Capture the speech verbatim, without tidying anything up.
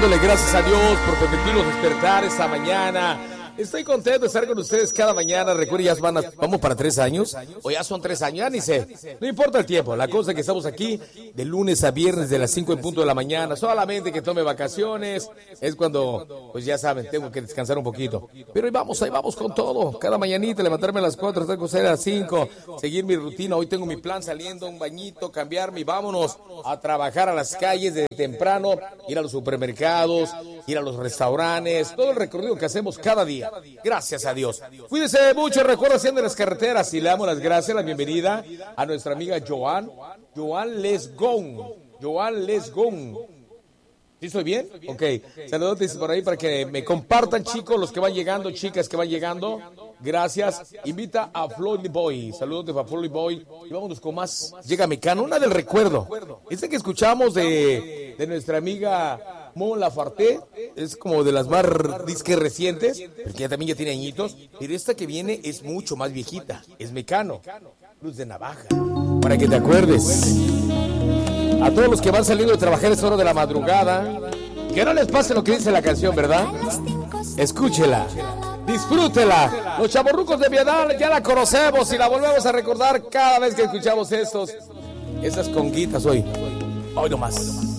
dándole gracias a Dios por permitirnos despertar esta mañana. Estoy contento de estar con ustedes cada mañana. Recuerden, ya van a, vamos para tres años, o ya son tres años, ya ni sé. No importa el tiempo, la cosa es que estamos aquí de lunes a viernes de las cinco en punto de la mañana. Solamente que tome vacaciones, es cuando, pues ya saben, tengo que descansar un poquito. Pero ahí vamos, ahí vamos con todo. Cada mañanita, levantarme a las cuatro, estar con ustedes a las cinco, seguir mi rutina. Hoy tengo mi plan saliendo, un bañito, cambiarme y vámonos a trabajar a las calles desde temprano, ir a los supermercados, ir a los restaurantes, todo el recorrido que hacemos cada día. Gracias a Dios. Cuídense mucho, recuerdo haciendo las carreteras y le damos las gracias, la bienvenida a nuestra amiga Joan, Joan Lesgón, Joan Lesgón. ¿Sí estoy bien? Ok. Saludos por ahí para que me compartan, chicos, los que van llegando, chicas que van llegando. Gracias. Invita a Floyd Boy. Saludos a Floyd Boy. Y vámonos con más. Llega Mecano, una del recuerdo. Este que escuchamos de, de nuestra amiga Mon Laferte, es como de las más disques recientes, porque ya también ya tiene añitos. Pero esta que viene es mucho más viejita. Es Mecano. Luz de Navaja. Para que te acuerdes. A todos los que van saliendo de trabajar a esta hora de la madrugada, que no les pase lo que dice la canción, ¿verdad? Escúchela, disfrútela. Los chavorrucos de Viedal ya la conocemos y la volvemos a recordar cada vez que escuchamos estos, esas conguitas hoy. Hoy nomás.